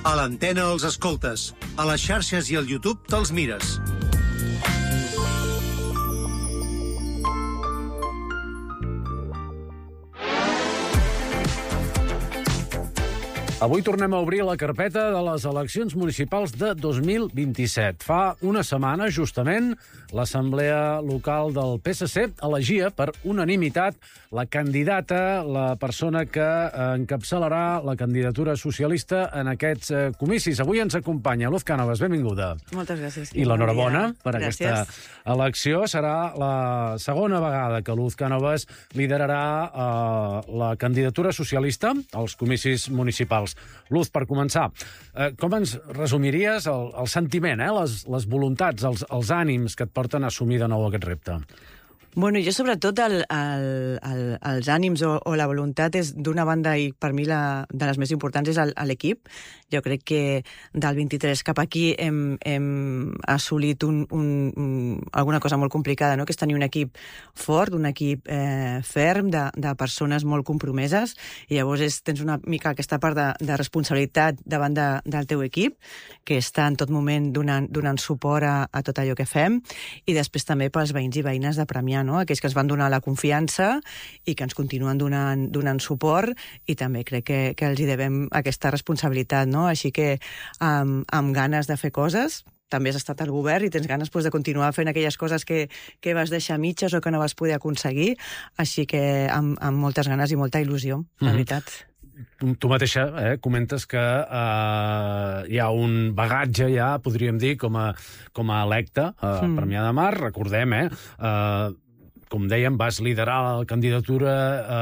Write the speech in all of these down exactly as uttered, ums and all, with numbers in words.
A l'antena els escoltes, a les xarxes i al YouTube te'ls mires. Avui tornem a obrir la carpeta de les eleccions municipals de dos mil vint-i-set. Fa una setmana, justament, l'Assemblea Local del P S C elegia per unanimitat la candidata, la persona que encapçalarà la candidatura socialista en aquests eh, comicis. Avui ens acompanya Luz Cánovas, benvinguda. Moltes gràcies. I l'enhorabona per gràcies. Aquesta elecció. Serà la segona vegada que Luz Cánovas liderarà eh, la candidatura socialista als comicis municipals. Luz, per començar, eh, com ens resumiries el, el sentiment, eh, les, les voluntats, els, els ànims que et porten a assumir de nou aquest repte? Bueno, jo sobretot el, el, el, els ànims o, o la voluntat és d'una banda, i per mi la, de les més importants és l'equip. Jo crec que del vint-i-tres cap aquí hem, hem assolit un, un, un, alguna cosa molt complicada, no? Que és tenir un equip fort, un equip eh, ferm, de, de persones molt compromeses, i llavors és, tens una mica aquesta part de, de responsabilitat davant de, del teu equip, que està en tot moment donant, donant suport a, a tot allò que fem, i després també pels veïns i veïnes de Premià, no? Aquells que ens van donar la confiança i que ens continuen donant, donant suport, i també crec que, que els hi devem aquesta responsabilitat, no? Així que amb, amb ganes de fer coses. També has estat al govern i tens ganes pues, de continuar fent aquelles coses que, que vas deixar mitges o que no vas poder aconseguir, així que amb, amb moltes ganes i molta il·lusió, la Mm-hmm. veritat. Tu mateixa eh, comentes que eh, hi ha un bagatge ja, podríem dir, com a, com a electe a mm. Premià de Mar. Recordem, eh, eh, com dèiem, vas liderar la candidatura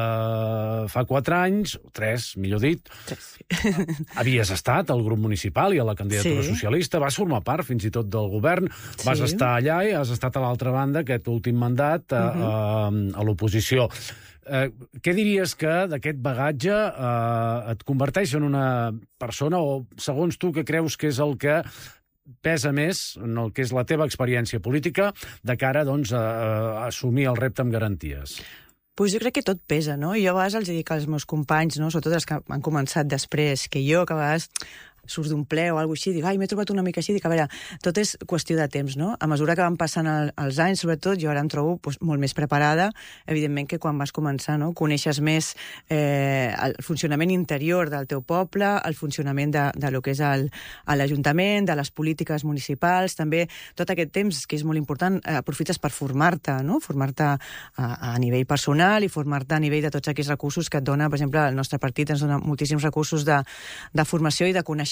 eh, fa quatre anys, tres, millor dit. Tres. Havies estat al grup municipal i a la candidatura Sí. socialista, vas formar part fins i tot del govern, Sí. vas estar allà i has estat a l'altra banda aquest últim mandat a, Uh-huh. a, a l'oposició. Eh, què diries que d'aquest bagatge eh, et converteix en una persona, o segons tu, que creus que és el que pesa més en el que és la teva experiència política de cara doncs, a, a assumir el repte amb garanties? Pues jo crec que tot pesa, no? I jo a vegades els dic als meus companys, no? Sobretot els que han començat després que jo, que a vegades surts d'un ple o alguna cosa així, dic, ai, m'he trobat una mica així, dic, a veure, tot és qüestió de temps, no? A mesura que van passant el, els anys, sobretot, jo ara em trobo pues, molt més preparada, evidentment que quan vas començar, no? Coneixes més eh, el funcionament interior del teu poble, el funcionament de, de lo que és el, l'Ajuntament, de les polítiques municipals, també tot aquest temps, que és molt important, eh, aprofites per formar-te, no? Formar-te a, a nivell personal i formar-te a nivell de tots aquells recursos que et dona, per exemple, el nostre partit ens dona moltíssims recursos de, de formació i de coneixement.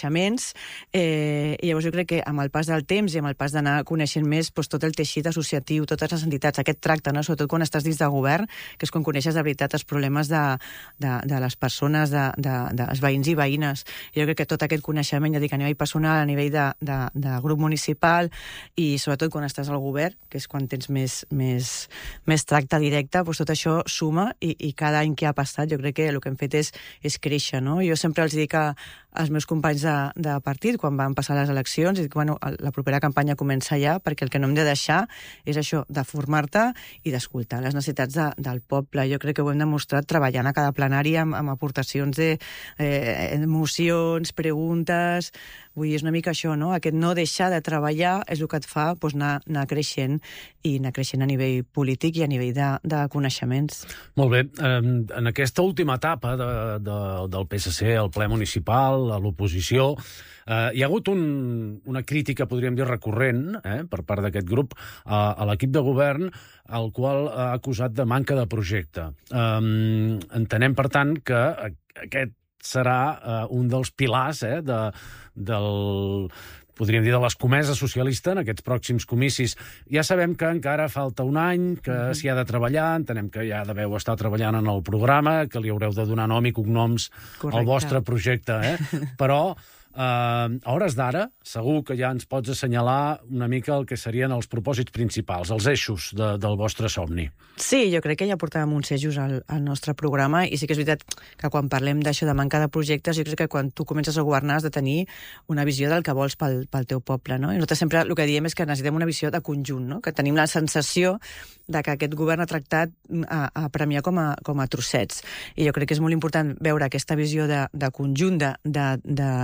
Eh, i llavors jo crec que amb el pas del temps i amb el pas d'anar coneixent més doncs, tot el teixit associatiu, totes les entitats, aquest tracte, no? Sobretot quan estàs dins de govern, que és quan coneixes de veritat els problemes de, de, de les persones, de, de, dels veïns i veïnes. I jo crec que tot aquest coneixement, ja dic, a nivell personal, a nivell de, de, de grup municipal, i sobretot quan estàs al govern, que és quan tens més, més, més tracte directe, doncs tot això suma, i, i cada any que ha passat jo crec que el que hem fet és, és créixer, no? Jo sempre els dic a, als meus companys de, de partit, quan van passar les eleccions, i dic, bueno, la propera campanya comença ja, perquè el que no hem de deixar és això, de formar-te i d'escoltar les necessitats de, del poble. Jo crec que ho hem demostrat treballant a cada plenari amb, amb aportacions de eh, mocions, preguntes. Vull dir, és una mica això, no? Aquest no deixar de treballar és el que et fa doncs, anar, anar creixent, i anar creixent a nivell polític i a nivell de, de coneixements. Molt bé. En aquesta última etapa de, de, del P S C, al ple municipal, a l'oposició, eh, hi ha hagut un, una crítica, podríem dir, recurrent, eh, per part d'aquest grup, a, a l'equip de govern, el qual ha acusat de manca de projecte. Um, entenem, per tant, que aquest serà uh, un dels pilars eh, de, del... podríem dir, de l'escomesa socialista en aquests pròxims comicis. Ja sabem que encara falta un any, que mm-hmm. s'hi ha de treballar, entenem que ja deveu estar treballant en el programa, que li haureu de donar nom i cognoms Correcte. Al vostre projecte, eh? Però eh, a hores d'ara, segur que ja ens pots assenyalar una mica el que serien els propòsits principals, els eixos de, del vostre somni. Sí, jo crec que ja portàvem uns eixos al, al nostre programa, i sí que és veritat que quan parlem d'això de manca de projectes, jo crec que quan tu comences a governar has de tenir una visió del que vols pel, pel teu poble, no? I nosaltres sempre el que diem és que necessitem una visió de conjunt, no? Que tenim la sensació de que aquest govern ha tractat a, a Premià com a, com a trossets. I jo crec que és molt important veure aquesta visió de, de conjunt de, de, de, de tot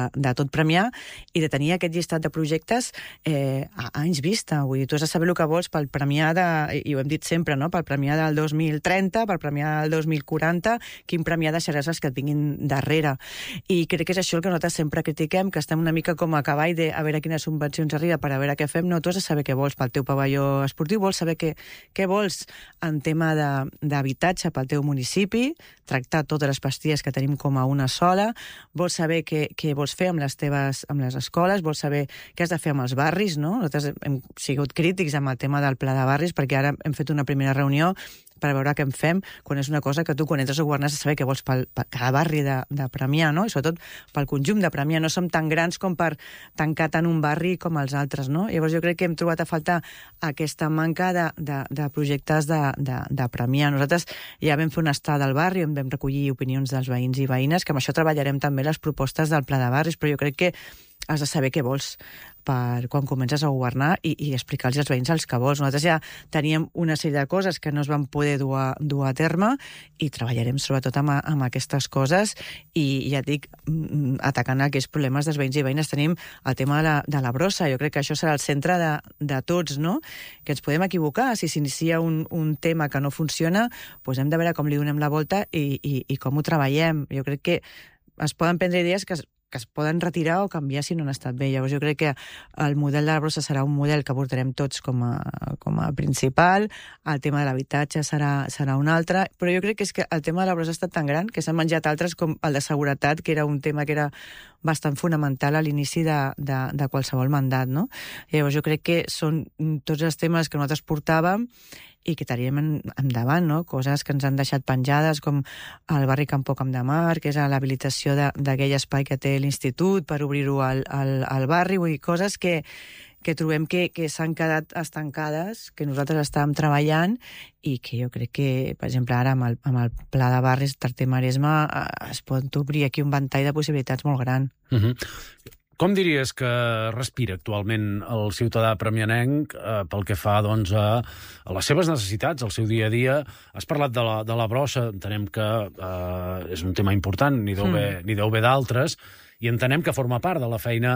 sobretot premiar, i de tenir aquest llistat de projectes eh, a anys vista. Vull dir, tu has de saber el que vols pel premiar de, i ho hem dit sempre, no? Pel premiar del dos mil trenta, pel premiar del dos mil quaranta, quin premiar deixaràs els que et vinguin darrere. I crec que és això el que nosaltres sempre critiquem, que estem una mica com a cavall de a veure quines subvencions arriba per a veure què fem. No, tu has de saber què vols pel teu pavelló esportiu, vols saber què, què vols en tema d'habitatge pel teu municipi, tractar totes les pastilles que tenim com a una sola, vols saber què, què vols fer amb les teves amb les escoles, vols saber què has de fer amb els barris, no? Nosaltres hem sigut crítics amb el tema del pla de barris, perquè ara hem fet una primera reunió per veure què en fem, quan és una cosa que tu, quan entres a governar, has de saber què vols pel, per cada barri de, de Premià, no? I sobretot pel conjunt de Premià. No som tan grans com per tancar tant un barri com els altres, no? Llavors jo crec que hem trobat a faltar aquesta manca de, de, de projectes de, de, de Premià. Nosaltres ja vam fer una estada al barri, on vam recollir opinions dels veïns i veïnes, que amb això treballarem també les propostes del pla de barris, però jo crec que has de saber què vols per quan comences a governar i, i explicar-los als veïns els que vols. Nosaltres ja teníem una sèrie de coses que no es van poder dur a, dur a terme i treballarem sobretot amb, amb aquestes coses i ja et dic, atacant aquests problemes dels veïns i veïnes. Tenim el tema de la, de la brossa. Jo crec que això serà el centre de, de tots, no? Que ens podem equivocar. Si s'inicia un, un tema que no funciona, doncs hem de veure com li donem la volta i, i, i com ho treballem. Jo crec que es poden prendre idees que es, que es poden retirar o canviar si no han estat bé. Llavors jo crec que el model de la brossa serà un model que portarem tots com a, com a principal, el tema de l'habitatge serà, serà un altre, però jo crec que és que el tema de la brossa ha estat tan gran que s'han menjat altres com el de seguretat, que era un tema que era bastant fonamental a l'inici de, de, de qualsevol mandat, no? Llavors jo crec que són tots els temes que nosaltres portàvem i que teníem endavant, no? Coses que ens han deixat penjades, com el barri Campo Camp de Mar, que és l'habilitació d'aquell espai que té l'institut per obrir-ho al, al, al barri, vull dir, coses que, que trobem que, que s'han quedat estancades, que nosaltres estàvem treballant i que jo crec que, per exemple, ara amb el, amb el pla de barris Tarté-Maresme es pot obrir aquí un ventall de possibilitats molt gran. Uh-huh. Com diries que respira actualment el ciutadà premianenc eh, pel que fa doncs, a, a les seves necessitats, al seu dia a dia? Has parlat de la, de la brossa, entenem que eh, és un tema important, n'hi deu haver, mm. n'hi deu haver d'altres, i entenem que forma part de la feina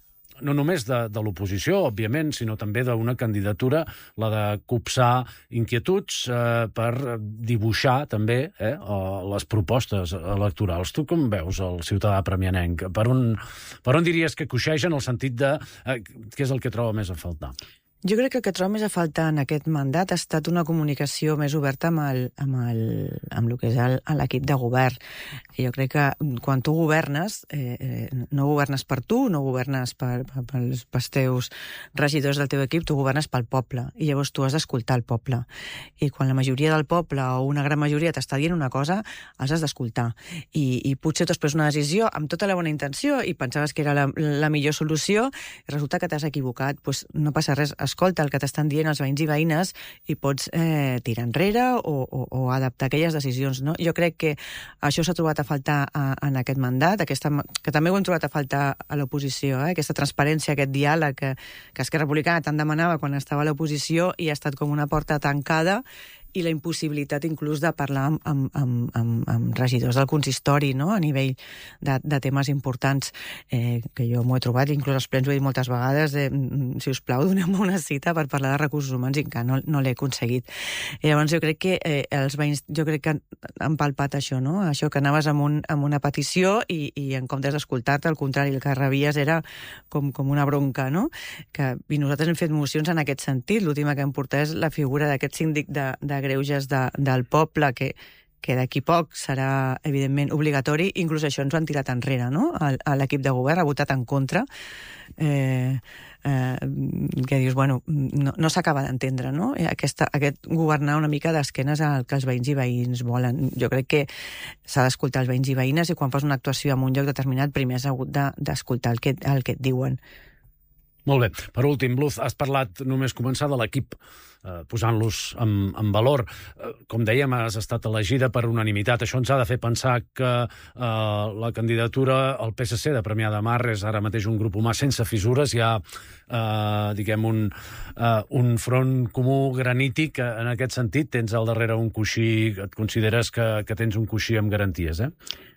no només de, de l'oposició, òbviament, sinó també d'una candidatura, la de copsar inquietuds eh, per dibuixar també eh, les propostes electorals. Tu com veus el ciutadà premianenc? Per on, per on diries que coixeja en el sentit de eh, què és el que troba més a faltar? Jo crec que el que trobo més a faltar en aquest mandat ha estat una comunicació més oberta amb el, amb el, amb el que és l'equip de govern. I jo crec que quan tu governes, eh, no governes per tu, no governes per, per, pels, pels teus regidors del teu equip, tu governes pel poble. I llavors tu has d'escoltar el poble. I quan la majoria del poble o una gran majoria t'està dient una cosa, els has d'escoltar. I, I potser tu has pres una decisió amb tota la bona intenció i pensaves que era la, la millor solució i resulta que t'has equivocat. Pues no passa res, escolta el que t'estan dient els veïns i veïnes i pots eh, tirar enrere o, o, o adaptar aquelles decisions, no? Jo crec que això s'ha trobat a faltar a, en aquest mandat, aquesta, que també ho hem trobat a faltar a l'oposició, eh? Aquesta transparència, aquest diàleg que, que Esquerra Republicana tant demanava quan estava a l'oposició i ha estat com una porta tancada, i la impossibilitat inclús de parlar amb, amb, amb, amb, amb regidors del consistori, no? A nivell de, de temes importants, eh, que jo m'ho he trobat, inclús als plens ho he dit moltes vegades, de, si us plau, doneu-me una cita per parlar de recursos humans i encara no, no l'he aconseguit. I llavors jo crec que eh, els veïns jo crec que han, han palpat això, no? Això que anaves amb, un, amb una petició i, i en comptes d'escoltar-te, al contrari, el que rebies era com, com una bronca, no? Que, i nosaltres hem fet mocions en aquest sentit. L'última que em portà és la figura d'aquest síndic de, de greuges de, del poble, que, que d'aquí poc serà, evidentment, obligatori. Inclús això ens ho han tirat enrere, no? L'equip de govern ha votat en contra. Eh, eh, que dius, bueno, no, no s'acaba d'entendre, no? Aquesta, aquest governar una mica d'esquenes al que els veïns i veïns volen. Jo crec que s'ha d'escoltar els veïns i veïnes i quan fas una actuació en un lloc determinat primer has hagut d'escoltar el que, el que et diuen. Molt bé. Per últim, Luz, has parlat només començar de l'equip, eh, posant-los en, en valor. Eh, com dèiem, has estat elegida per unanimitat. Això ens ha de fer pensar que eh, la candidatura al P S C de Premià de Mar és ara mateix un grup humà sense fissures. Hi ha, eh, diguem, un, eh, un front comú granític. En aquest sentit, tens al darrere un coixí, et consideres que, que tens un coixí amb garanties, eh?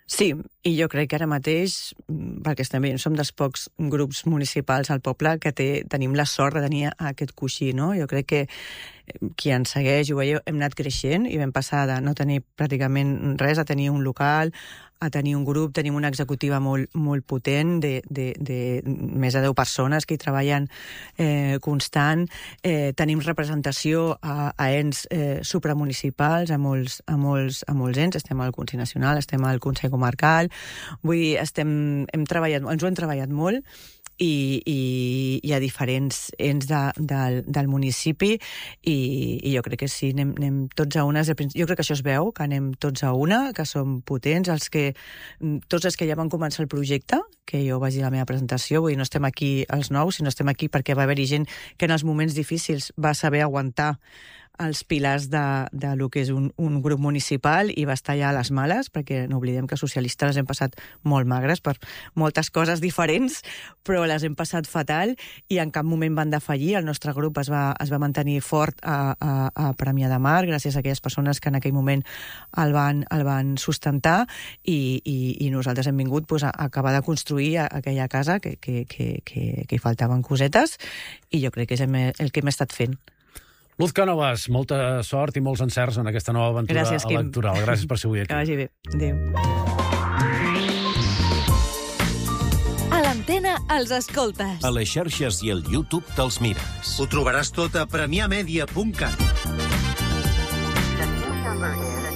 Sí, i jo crec que ara mateix, perquè estem veient, som dels pocs grups municipals al poble que té, tenim la sort de tenir aquest coixí, no? Jo crec que qui ens segueix, ho veieu, hem anat creixent i vam passar de no tenir pràcticament res a tenir un local, a tenir un grup, tenim una executiva molt, molt potent de, de, de més de deu persones que hi treballen eh, constant, eh, tenim representació a, a ens eh, supramunicipals, a molts, a, molts, a molts ens, estem al Consell Nacional, estem al Consell Comarcal, vull dir, estem, hem treballat, ens ho hem treballat molt, i, i hi ha diferents ens de, del, del municipi i, i jo crec que sí, anem, anem tots a una. Jo crec que això es veu, que anem tots a una, que som potents, els que, tots els que ja van començar el projecte, que jo vaig dir a la meva presentació, vull dir, no estem aquí els nous, sinó estem aquí perquè va haver-hi gent que en els moments difícils va saber aguantar els pilars de, de lo que és un, un grup municipal i va estar allà a les males, perquè no oblidem que socialistes les hem passat molt magres per moltes coses diferents, però les hem passat fatal i en cap moment van defallir. El nostre grup es va, es va mantenir fort a, a, a Premià de Mar, gràcies a aquelles persones que en aquell moment el van, el van sustentar i, i, i nosaltres hem vingut pues, a, a acabar de construir aquella casa que, que, que, que, que hi faltaven cosetes i jo crec que és el, el que hem estat fent. Luz Cánovas, molta sort i molts encerts en aquesta nova aventura Gràcies, electoral. Gràcies per ser avui aquí. Que vagi bé. Adéu. A l'Antena els escoltes. A les xarxes i al YouTube te'ls mires. Ho trobaràs tot a premià media punt cat. The new number is